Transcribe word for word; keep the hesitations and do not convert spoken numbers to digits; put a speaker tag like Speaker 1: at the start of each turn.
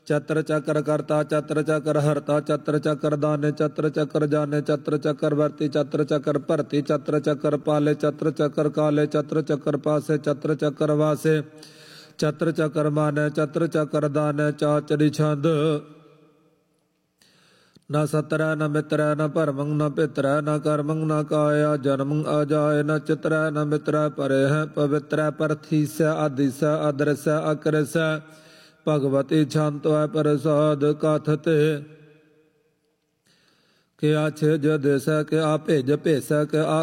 Speaker 1: ਚਤਰ ਚੱਕਰ ਕਰਤਾ ਚਤਰ ਚੱਕਰ ਹਰਤਾ ਚਤਰ ਚੱਕਰ ਦਾਨੇ ਚਤਰ ਚੱਕਰ ਜਾਣੇ ਚਤਰ ਚੱਕਰ ਵਰਤੀ ਚਤਰ ਚੱਕਰ ਭਰਤੀ ਚਤਰ ਚੱਕਰ ਪਾਲੇ ਚਤਰ ਚੱਕਰ ਕਾਲੇ ਚਤਰ ਚੱਕਰ ਪਾਸੇ ਚਤਰ ਚੱਕਰ ਵਾਸੇ ਚਤਰ ਚੱਕਰ ਮਾਨੇ ਚਤਰ ਚੱਕਰ ਦਾਨੇ ਚਾਚਰੀ ਛੰਦ ਨਾ ਸਤਰੈ ਨ ਮਿਤਰੈ ਨ ਭਰਮੰ ਨ ਪਿਤਰੈ ਨ ਕਰਮੰ ਨ ਕਾਇਆ ਜਨਮੰ ਅਜਾਇ ਨ ਚਿਤਰੈ ਨ ਮਿਤਰੈ ਪਰੇ ਹੈ ਪਵਿੱਤਰੈ ਪਰਥੀਸੈ ਆਦਿਸੈ ਅਦਰਸੈ ਅਕਰਸੈ ਭਗਵਤੀ ਛੰਤਵੈ ਪ੍ਰਸਾਦ ਕਥਤੇ ਕਿ ਆਛੇ ਜਦਸੈ ਕਿ ਆ ਭੇਜ ਭੇਸੈ ਕਿ ਆ